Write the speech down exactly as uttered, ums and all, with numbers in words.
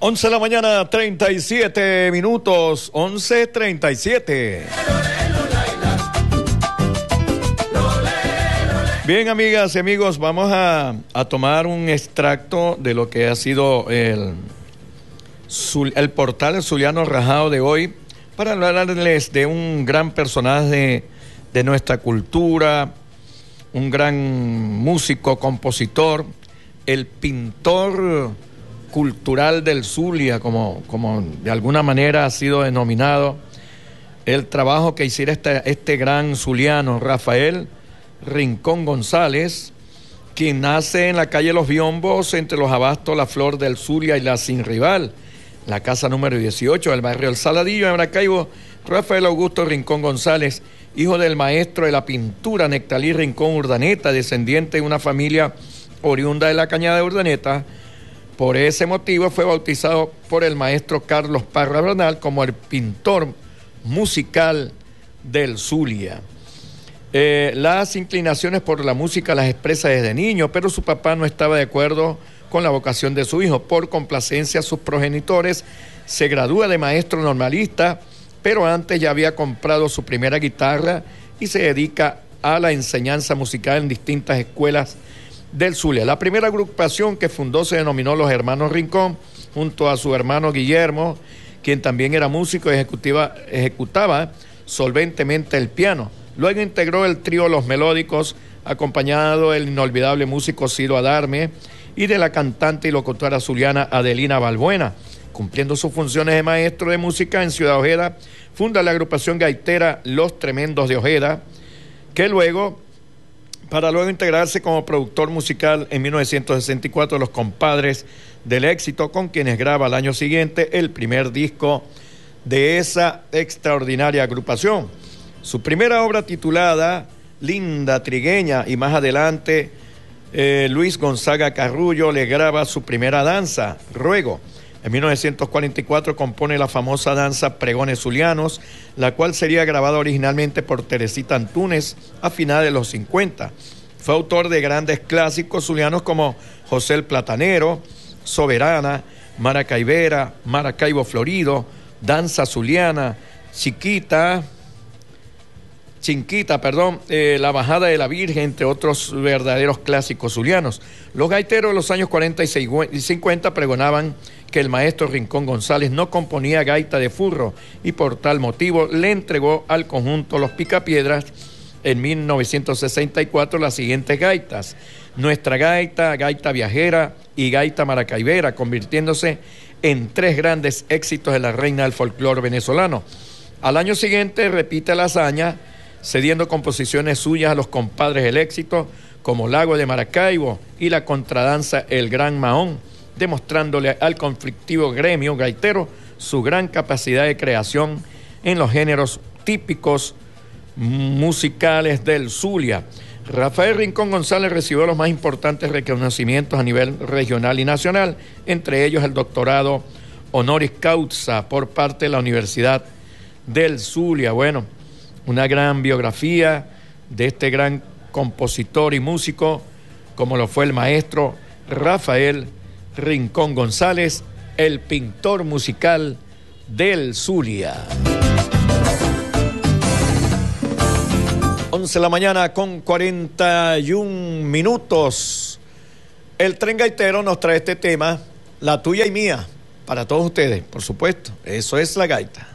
once de la mañana, treinta y siete minutos, once treinta y siete. Bien, amigas y amigos, vamos a, a tomar un extracto de lo que ha sido el, el portal El Zuliano Rajado de hoy para hablarles de un gran personaje de, de nuestra cultura, un gran músico, compositor, el pintor cultural del Zulia, como, como de alguna manera ha sido denominado, el trabajo que hiciera este, este gran zuliano, Rafael Rincón González, quien nace en la calle Los Biombos, entre los Abastos, La Flor del Zulia y La Sin Rival, la casa número dieciocho del barrio El Saladillo, en Maracaibo. Rafael Augusto Rincón González, hijo del maestro de la pintura Nectalí Rincón Urdaneta, descendiente de una familia oriunda de la Cañada de Urdaneta. Por ese motivo fue bautizado por el maestro Carlos Parra Bernal como el pintor musical del Zulia. Eh, las inclinaciones por la música las expresa desde niño, pero su papá no estaba de acuerdo con la vocación de su hijo. Por complacencia a sus progenitores, se gradúa de maestro normalista, pero antes ya había comprado su primera guitarra y se dedica a la enseñanza musical en distintas escuelas del Zulia. La primera agrupación que fundó se denominó Los Hermanos Rincón, junto a su hermano Guillermo, quien también era músico y ejecutiva, ejecutaba solventemente el piano. Luego integró el trío Los Melódicos, acompañado del inolvidable músico Ciro Adarme y de la cantante y locutora zuliana Adelina Balbuena. Cumpliendo sus funciones de maestro de música en Ciudad Ojeda, funda la agrupación gaitera Los Tremendos de Ojeda, que luego, para luego integrarse como productor musical en mil novecientos sesenta y cuatro, Los Compadres del Éxito, con quienes graba al año siguiente el primer disco de esa extraordinaria agrupación. Su primera obra titulada Linda Trigueña, y más adelante eh, Luis Gonzaga Carrullo le graba su primera danza, Ruego. En mil novecientos cuarenta y cuatro compone la famosa danza Pregones Zulianos, la cual sería grabada originalmente por Teresita Antúnez a finales de los cincuenta. Fue autor de grandes clásicos zulianos como José el Platanero, Soberana, Maracaibera, Maracaibo Florido, Danza Zuliana, Chiquita, Chinquita, perdón, eh, La Bajada de la Virgen, entre otros verdaderos clásicos zulianos. Los gaiteros de los años cuarenta y cincuenta pregonaban que el maestro Rincón González no componía gaita de furro y por tal motivo le entregó al conjunto Los Picapiedras en mil novecientos sesenta y cuatro las siguientes gaitas: Nuestra Gaita, Gaita Viajera y Gaita Maracaibera, convirtiéndose en tres grandes éxitos de la reina del folclore venezolano. Al año siguiente repite la hazaña, cediendo composiciones suyas a Los Compadres del Éxito, como Lago de Maracaibo y la contradanza El Gran Mahón, demostrándole al conflictivo gremio gaitero su gran capacidad de creación en los géneros típicos musicales del Zulia. Rafael Rincón González recibió los más importantes reconocimientos a nivel regional y nacional, entre ellos el doctorado honoris causa por parte de la Universidad del Zulia. Bueno, una gran biografía de este gran compositor y músico, como lo fue el maestro Rafael Rincón González, el pintor musical del Zulia. once de la mañana con cuarenta y un minutos. El Tren Gaitero nos trae este tema, La Tuya y Mía, para todos ustedes, por supuesto. Eso es la gaita.